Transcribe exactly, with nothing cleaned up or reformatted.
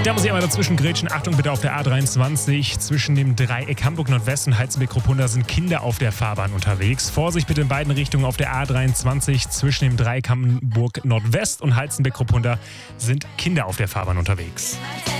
Da muss ich einmal dazwischen grätschen. Achtung bitte, auf der A dreiundzwanzig zwischen dem Dreieck Hamburg Nordwest und Heizenbeck-Kropunda sind Kinder auf der Fahrbahn unterwegs. Vorsicht bitte in beiden Richtungen auf der A dreiundzwanzig zwischen dem Dreieck Hamburg Nordwest und Heizenbeck-Kropunda sind Kinder auf der Fahrbahn unterwegs.